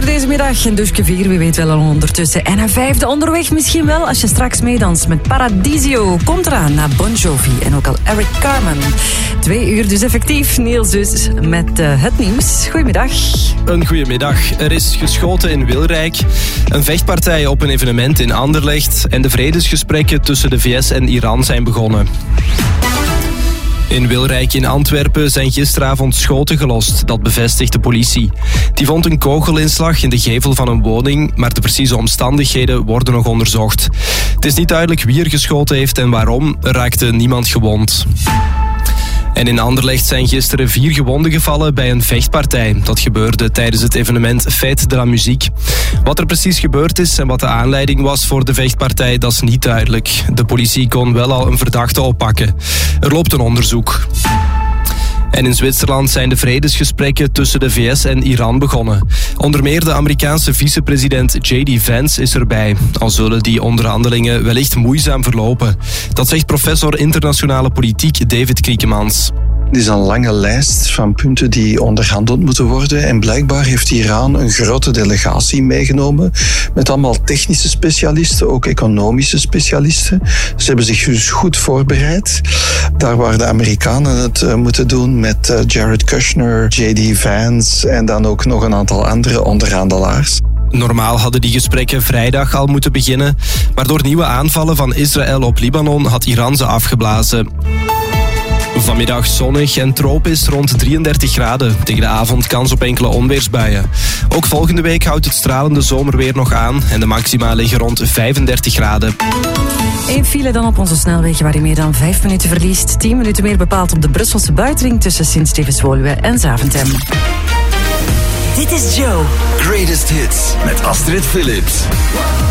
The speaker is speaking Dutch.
uur deze middag. En douche 4, wie weet wel al ondertussen. En een 5e onderweg misschien wel, als je straks meedanst met Paradiso. Komt eraan na Bon Jovi en ook al Eric Carmen. 2 uur dus effectief. Niels dus met het nieuws. Goedemiddag. Een goedemiddag. Er is geschoten in Wilrijk. Een vechtpartij op een evenement in Anderlecht. En de vredesgesprekken tussen de VS en Iran zijn begonnen. In Wilrijk in Antwerpen zijn gisteravond schoten gelost, dat bevestigt de politie. Die vond een kogelinslag in de gevel van een woning, maar de precieze omstandigheden worden nog onderzocht. Het is niet duidelijk wie er geschoten heeft en waarom, er raakte niemand gewond. En in Anderlecht zijn gisteren 4 gewonden gevallen bij een vechtpartij. Dat gebeurde tijdens het evenement Fête de la Musique. Wat er precies gebeurd is en wat de aanleiding was voor de vechtpartij, dat is niet duidelijk. De politie kon wel al een verdachte oppakken. Er loopt een onderzoek. En in Zwitserland zijn de vredesgesprekken tussen de VS en Iran begonnen. Onder meer de Amerikaanse vicepresident J.D. Vance is erbij. Al zullen die onderhandelingen wellicht moeizaam verlopen. Dat zegt professor internationale politiek David Kriekemans. Het is een lange lijst van punten die onderhandeld moeten worden. En blijkbaar heeft Iran een grote delegatie meegenomen met allemaal technische specialisten, ook economische specialisten. Ze hebben zich dus goed voorbereid. Daar waar de Amerikanen het moeten doen met Jared Kushner, J.D. Vance en dan ook nog een aantal andere onderhandelaars. Normaal hadden die gesprekken vrijdag al moeten beginnen, maar door nieuwe aanvallen van Israël op Libanon had Iran ze afgeblazen. Vanmiddag zonnig en tropisch rond 33 graden. Tegen de avond kans op enkele onweersbuien. Ook volgende week houdt het stralende zomerweer nog aan en de maxima liggen rond 35 graden. 1 file dan op onze snelwegen waar je meer dan 5 minuten verliest. 10 minuten meer bepaald op de Brusselse buitenring tussen Sint-Stevens-Woluwe en Zaventem. Dit is Joe. Greatest Hits met Astrid Phillips.